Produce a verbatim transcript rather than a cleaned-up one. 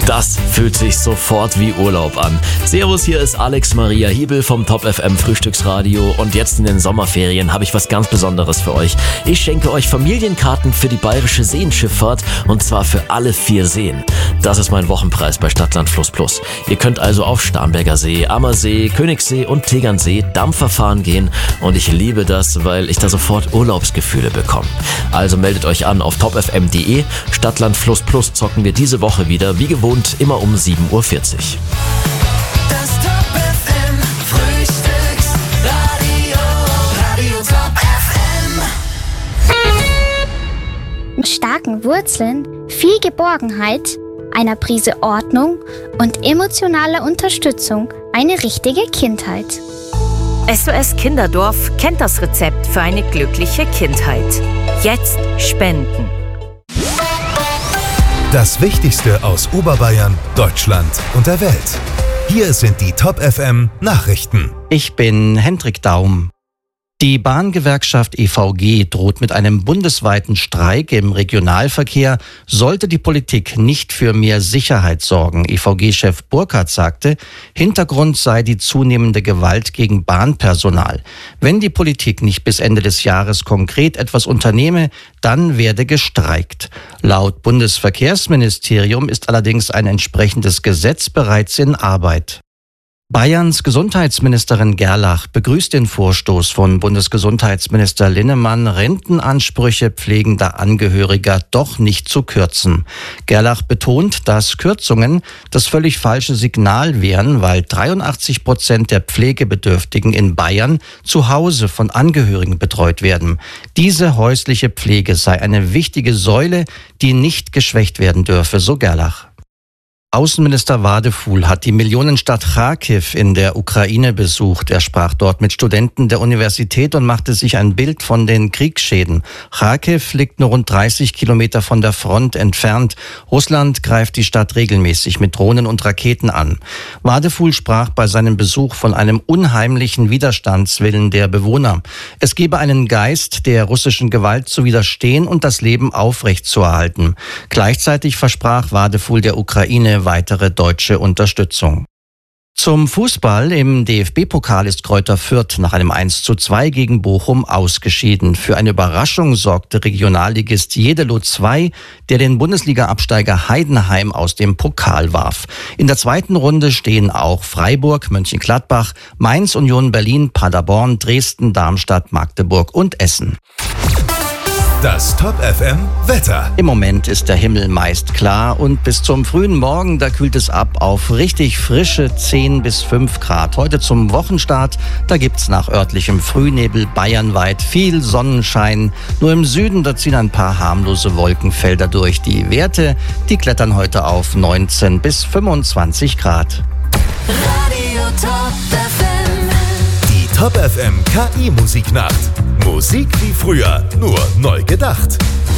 Das fühlt sich sofort wie Urlaub an. Servus, hier ist Alex Maria Hiebel vom Top F M Frühstücksradio und jetzt in den Sommerferien habe ich was ganz Besonderes für euch. Ich schenke euch Familienkarten für die Bayerische Seenschifffahrt und zwar für alle vier Seen. Das ist mein Wochenpreis bei Stadtland Fluss Plus. Ihr könnt also auf Starnberger See, Ammersee, Königssee und Tegernsee Dampfer fahren gehen und ich liebe das, weil ich da sofort Urlaubsgefühle bekomme. Also meldet euch an auf top f m punkt d e. Stadtland Fluss Plus zocken wir diese Woche wieder, wie gewohnt, immer um sieben Uhr vierzig. Das Top F M Frühstücksradio, Radio Top F M. Mit starken Wurzeln, viel Geborgenheit, einer Prise Ordnung und emotionaler Unterstützung eine richtige Kindheit. S O S Kinderdorf kennt das Rezept für eine glückliche Kindheit. Jetzt spenden. Das Wichtigste aus Oberbayern, Deutschland und der Welt. Hier sind die Top F M Nachrichten. Ich bin Hendrik Daum. Die Bahngewerkschaft E V G droht mit einem bundesweiten Streik im Regionalverkehr, sollte die Politik nicht für mehr Sicherheit sorgen. E V G-Chef Burkhardt sagte, Hintergrund sei die zunehmende Gewalt gegen Bahnpersonal. Wenn die Politik nicht bis Ende des Jahres konkret etwas unternehme, dann werde gestreikt. Laut Bundesverkehrsministerium ist allerdings ein entsprechendes Gesetz bereits in Arbeit. Bayerns Gesundheitsministerin Gerlach begrüßt den Vorstoß von Bundesgesundheitsminister Linnemann, Rentenansprüche pflegender Angehöriger doch nicht zu kürzen. Gerlach betont, dass Kürzungen das völlig falsche Signal wären, weil dreiundachtzig Prozent der Pflegebedürftigen in Bayern zu Hause von Angehörigen betreut werden. Diese häusliche Pflege sei eine wichtige Säule, die nicht geschwächt werden dürfe, so Gerlach. Außenminister Wadefuhl hat die Millionenstadt Charkiw in der Ukraine besucht. Er sprach dort mit Studenten der Universität und machte sich ein Bild von den Kriegsschäden. Charkiw liegt nur rund dreißig Kilometer von der Front entfernt. Russland greift die Stadt regelmäßig mit Drohnen und Raketen an. Wadefuhl sprach bei seinem Besuch von einem unheimlichen Widerstandswillen der Bewohner. Es gebe einen Geist, der russischen Gewalt zu widerstehen und das Leben aufrechtzuerhalten. Gleichzeitig versprach Wadefuhl der Ukraine weitere deutsche Unterstützung. Zum Fußball im D F B-Pokal ist Greuther Fürth nach einem eins zu zwei gegen Bochum ausgeschieden. Für eine Überraschung sorgte Regionalligist Jeddelo zwei, der den Bundesliga-Absteiger Heidenheim aus dem Pokal warf. In der zweiten Runde stehen auch Freiburg, Mönchengladbach, Mainz, Union Berlin, Paderborn, Dresden, Darmstadt, Magdeburg und Essen. Das Top F M Wetter. Im Moment ist der Himmel meist klar und bis zum frühen Morgen, da kühlt es ab auf richtig frische zehn bis fünf Grad. Heute zum Wochenstart, da gibt's nach örtlichem Frühnebel bayernweit viel Sonnenschein. Nur im Süden, da ziehen ein paar harmlose Wolkenfelder durch. Die Werte, die klettern heute auf neunzehn bis fünfundzwanzig Grad. Radio Top F M. Die Top F M K I-Musiknacht. Musik wie früher, nur neu gedacht.